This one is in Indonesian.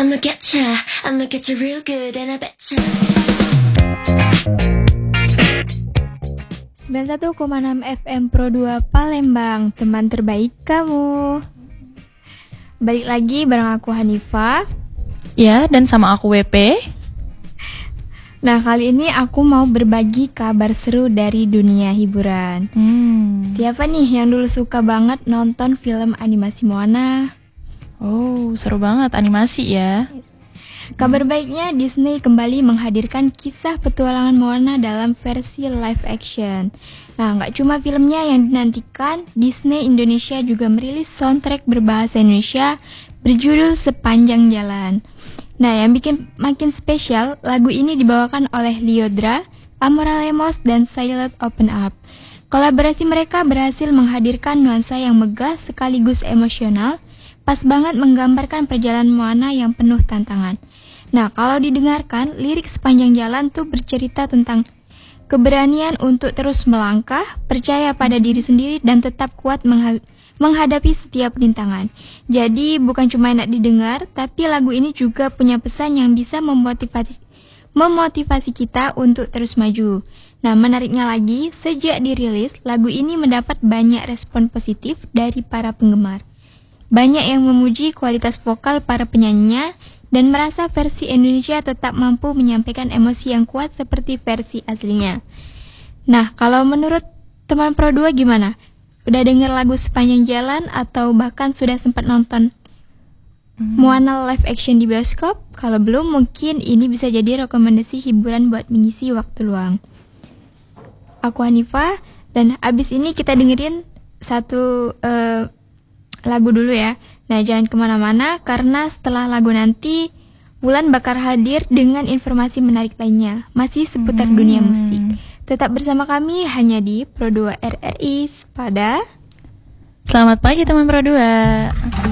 I'ma get you real good and I betcha. 91,6 FM Pro 2 Palembang, teman terbaik kamu. Balik lagi bareng aku Hanifah. Ya, dan sama aku WP. Nah, kali ini aku mau berbagi kabar seru dari dunia hiburan. Siapa nih yang dulu suka banget nonton film animasi Moana? Oh, seru banget animasi ya. Kabar baiknya, Disney kembali menghadirkan kisah petualangan Moana dalam versi live action. Nah, nggak cuma filmnya yang dinantikan, Disney Indonesia juga merilis soundtrack berbahasa Indonesia berjudul Sepanjang Jalan. Nah, yang bikin makin spesial, lagu ini dibawakan oleh Lyodra, Amora Lemos, dan Silent Open Up. Kolaborasi mereka berhasil menghadirkan nuansa yang megah sekaligus emosional, pas banget menggambarkan perjalanan Moana yang penuh tantangan. Nah, kalau didengarkan, lirik Sepanjang Jalan tuh bercerita tentang keberanian untuk terus melangkah, percaya pada diri sendiri, dan tetap kuat menghadapi setiap rintangan. Jadi, bukan cuma enak didengar, tapi lagu ini juga punya pesan yang bisa memotivasi kita untuk terus maju. Nah, menariknya lagi, sejak dirilis, lagu ini mendapat banyak respon positif dari para penggemar. Banyak yang memuji kualitas vokal para penyanyinya dan merasa versi Indonesia tetap mampu menyampaikan emosi yang kuat seperti versi aslinya. Nah, kalau menurut teman Pro 2 gimana? Udah denger lagu Sepanjang Jalan atau bahkan sudah sempat nonton Moana live action di bioskop? Kalau belum, mungkin ini bisa jadi rekomendasi hiburan buat mengisi waktu luang. Aku Hanifah, dan abis ini kita dengerin satu lagu dulu ya. Nah, jangan kemana-mana karena setelah lagu nanti Wulan bakal hadir dengan informasi menarik lainnya, masih seputar dunia musik. Tetap bersama kami hanya di Pro 2 RRI Sepada. Selamat pagi teman Pro 2.